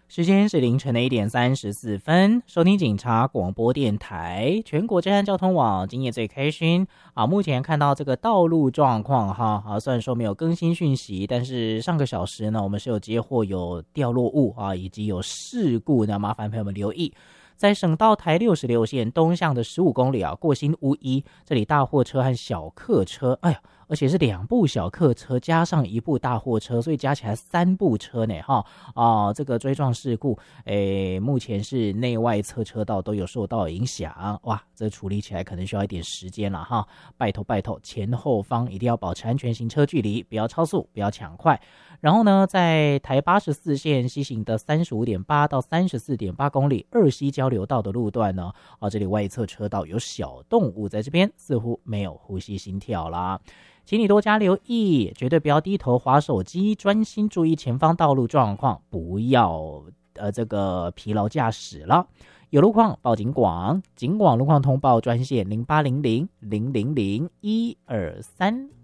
时间是凌晨的1:34，收听警察广播电台全国治安交通网，今夜最开心啊！目前看到这个道路状况哈，虽然说没有更新讯息，但是上个小时呢，我们是有接获有掉落物啊，以及有事故，那麻烦朋友们留意。在省道台66线东向的15公里啊，过新屋一，这里大货车和小客车，哎呀，而且是2部小客车加上1部大货车，所以加起来3部车呢这个追撞事故，目前是内外侧车道都有受到影响，哇，这处理起来可能需要一点时间了哈，拜托，前后方一定要保持安全行车距离，不要超速，不要抢快。然后呢，在台84线西行的35.8到34.8公里二溪交流道的路段呢，这里外侧车道有小动物在这边，似乎没有呼吸心跳啦。请你多加留意，绝对不要低头滑手机，专心注意前方道路状况，不要这个疲劳驾驶了。有路况报警广路况通报专线0800000123。